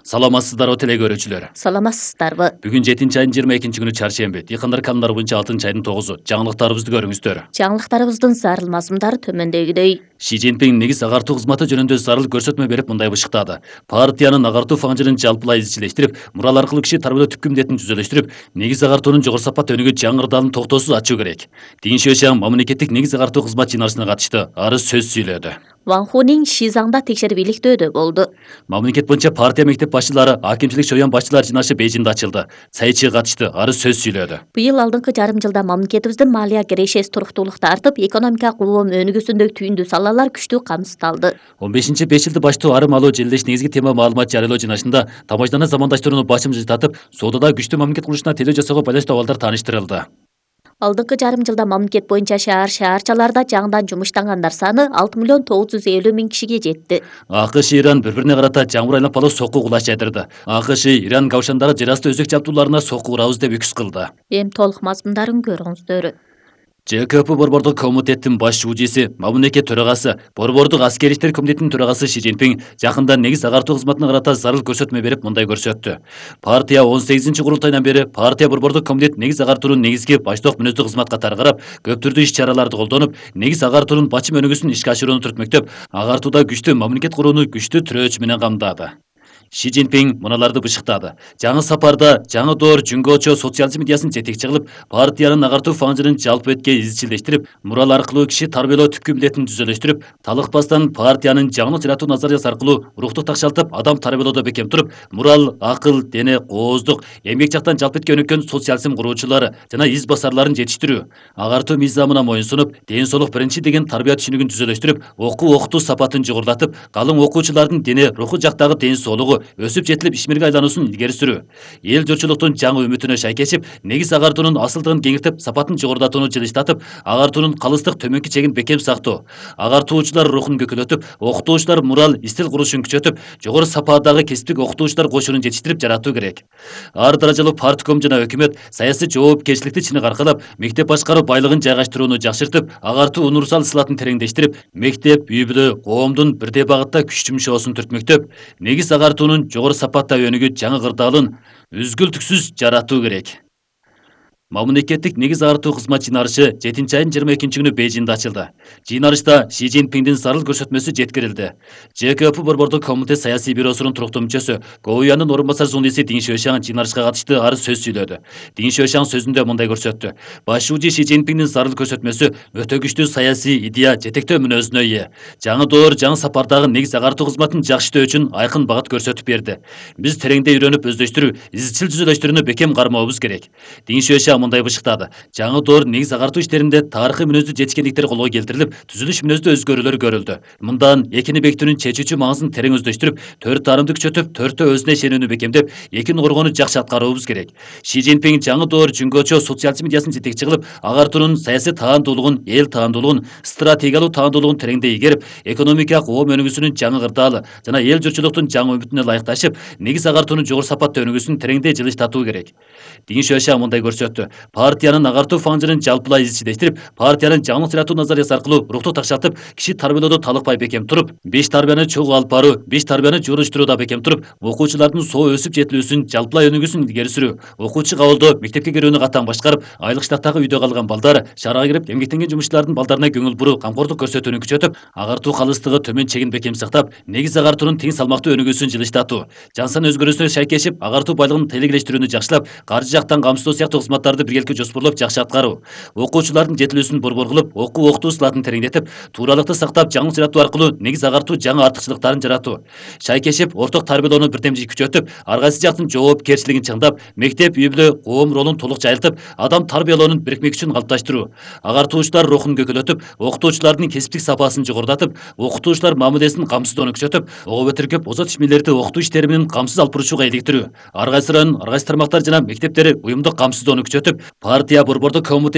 Саламатсыздарбы теле көрүүчүлөр. Саламатсыздарбы. Бүгүн 7 айдын 22-күнү чаршемби. Дыйкандар каналдары боюнча 6-айдын 9-у. Жаңылыктарыбызды көрүңүздөр. Жаңылыктарыбыздын зарыл мазмундары төмөндөгүдөй. Ши Цзиньпин негиз агартуу кызматы жөнүндө зарыл көрсөтмө берип мындай бышыктады. Партиянын агартуу фаңжырын жалпылай изчилештирип, мурал аркылуу киши тарбиялоо түпкү милдетин түзөлөштүрүп, негиз агартуунун жогору сапат өнүгүү жаңы ырдалын токтоосуз ачуу керек. Дин Шуэшян мамлекеттик негиз агартуу кызмат жыйналышына катышты. Арыз сөз сүйлөдү. Ван Хунин Шизаңда текшерип иликтөөдө болду. Мамлекет боюнча партия мектеп башчылары, акимчилик чоюн башчылар жыйналышы Бейжиңде ачылды. Цайчи катышты. Арыз сөз сүйлөдү. Быйыл алдыңкы жарым жылда мамлекетибиздин малия кирешеси туруктуулукта артып, экономикалык улам өнүгүүсүндөгү түйүндүү салалар күчтүү камсыздалды. 15-5 жылды баштоо арым алуу желилеш негизги тема маалымат жарыялоо жыйналышында тамашаны замандаштырууну башым жылтатып, соодада күчтүү мамлекет курулушуна телөө жасоого байланыштуу абалдар тааныштырылды. Алдыңкы жарым жылда мамлекет боюнча шаарчаларда жаңыдан жумуштангандар саны 6.950.000 кишиге жетти. АКШ Иран бири-бирине карата жаңбыр айлап алып сокку кулаш жайдырды. АКШ Иран Кавшандагы жер асты өзөк жабдууларына сокку урабыз деп үкүс кылды. Эми толук мазмундарын көрүңүздөр. ЖКП Борбордук комитеттин баш жуучусу, мамлекет төрагасы, Борбордук аскери иштер комитетинин төрагасы Ши Цзиньпин жакында негиз агартуу кызматына карата зарыл көрсөтмө берип мындай көрсөттү. Партия 18-курултайынан бери партия Борбордук комитет негиз агартуунун негизги баштоок мүнөздүү кызмат катары карап, көп түрдүү иш-чараларды колдонуп, негиз агартуунун бачым өнүгүүсүн ишке ашырууну түртмөктөп, агартууда күчтүү мамлекет курууну күчтүү тирөөчү менен камдады. Ши Цзиньпин мыналарды бышыктады. Жаңы сапарда жаңы доор Жүнгөчө социализм идеясын жетекчи кылып, партиянын агартуу фаңжырын жалпы бетке изчилештирип, мурал аркылуу киши тарбиялоо түпкү милдетин түзөлөштүрүп, талыкпастан партиянын жаңылык жаратуу назариясы аркылуу рукту такшалтып, адам тарбиялоодо бекем туруп, мурал, акыл, дене, кооздук, эмгек жактан жалпы бетке өнүккөн социализм куруучулары жана из басарларын жетиштирүү, агартуу мыйзамына моюнсунуп, ден соолук биринчи деген тарбия түшүнүгүн түзөлөштүрүп, окутуу сапатын жогорулатып, калың окуучулардын дене, руху жактагы ден соолугу өсүп жетилип ишмерге айлануусун илгери сүрүү, эл журтчулуктун жаңы үмүтүнө шайкешип, негиз агартуунун асылдыгын кеңиртип, сапатын жогорулатууну жылыштатып, агартуунун калыстык төмөнкү чегин бекем сактоо, агартуучулар рухун көкөлөтүп, окутуучулар мурал истил курушун күчөтүп, жогору сападагы кесиптик окутуучулар кошунун жетиштирип жаратуу керек. Ар даражалуу партком жана өкмөт саясий жоопкерчиликти чыныгы аркалап, мектеп башкаруу байлыгын жайгаштырууну жакшыртып, агартуу универсал ысылатын тереңдештирип, мектеп, үй бүлө, коомдун бирдей багытта күч жумшоосун түртмөктөп, негиз агартуунун жогору сапатта өнүгүү жаңы кырдаалын үзгүлтүксүз жаратуу керек. Мамлекеттик негиз агартуу кызмат жыйналышы 7-айдын 22-күнү Бейжиңде ачылды. Жыйналышта Ши Цзиньпиндин зарыл көрсөтмөсү жеткирилди. ЖКП Борбордук комитет саясий бюросунун туруктуу мүчөсү, Гоуянын орун басар журналисти Дин Шуэшян жыйналышка катышты арыз сөз сүйлөдү. Дин Шуэшян сөзүндө мындай көрсөттү. Баш жуучу Ши Цзиньпиндин зарыл көрсөтмөсү өтө күчтүү саясий идея жетектөө мүнөзүнө ээ. Жаңы доор, жаңы сапардагы негиз агартуу кызматын жакшыртуу үчүн айкын багыт көрсөтүп берди. Биз тереңдей үйрөнүп өздөштүрүү, изчил түзөлөштүрүүнү бекем кармообуз керек. Дин Шуэшян мындай бышыктады. Жаңы доор негиз агартуу иштеринде тарыхый мүнөздүү жетишкендиктер колго келтирилип, түзүлүш мүнөздүү өзгөрүүлөр көрүлдү. Мындан экини бекитүүнүн чечүүчү маңызын терең өздөштүрүп, төрт тарымды күчөтүп, төртөө өзүнө ишенүүнү бекемдеп, экин коргоону жакшы аткаруубуз керек. Ши Цзиньпин жаңы доор Жүнгөчө социализм идеясын жетекчи кылып, агартуунун саясий таандуулугун, эл таандуулугун, стратегиялуу таандуулугун тереңдей игерип, экономикалык оом өнүгүүсүнүн жаңы кырдаалы жана эл журтчулуктун жаңы үмүтүнө ылайыкташып, негиз агартуунун жогору сапатта өнүгүүсүн тереңдей жылыштатуу керек. Дин Шуэшян мындай көрсөттү. Партиянын агартуу фаңжырын жалпылай изчилештирип, партиянын жаңылык жаратуу назариясы аркылуу рукту такшалтып, киши тарбиялоодо талыкпай бекем туруп, беш тарбияны чогуу алып баруу, беш тарбияны жууруштурууда бекем туруп, окуучулардын соо өсүп жетилүүсүн, жалпылай өнүгүүсүн илгери сүрүү, окуучу кабылдоо, мектепке кирүүнү катаң башкарып, айлык штаттагы үйдө калган балдар, шаарга кирип эмгектенген жумушчулардын балдарына көңүл буруу, камкордук көрсөтүүнү күчөтүп, агартуу калыстыгы төмөн чегин бекем сактап, негиз агартуунун тең салмактуу өнүгүүсүн жылыштатуу, жан саны өзгөрүүсүнө шайкешип, агартуу байлыгын тейлегелештирүүнү жакшылап, каржы жактан камсыздоо сыяктуу кызматтарды биргеликте жоспорлоп жакшы аткаруу, окуучулардын жетилүүсүн борбор кылып, окутуу сылатын тереңдетип, тууралыкты сактап, жаңылык жаратуу аркылуу негиз агартуу жаңы артыкчылыктарын жаратуу, шайкешип, орток тарбиялоону бирдемжий күчөтүп, ар кайсы жактын жоопкерчилигин чыңдап, мектеп, үй бүлө, коом ролун толук жайылтып, адам тарбиялоонун бирикме күчүн калыпташтыруу, агартуучулар рухун көкөлөтүп, окутуучулардын кесиптик сапасын жогорулатып, окутуучулар мамилесин камсыздоону күчөтүп, ого бетиркеп озат ишмерлерди окутуу иштери менен камсыз алып баруучуга иликтирүү, ар кайсы район, ар кайсы тармактар жана мектептери уюмдук камсыздоону күчөтүп, партия Борбордук комитет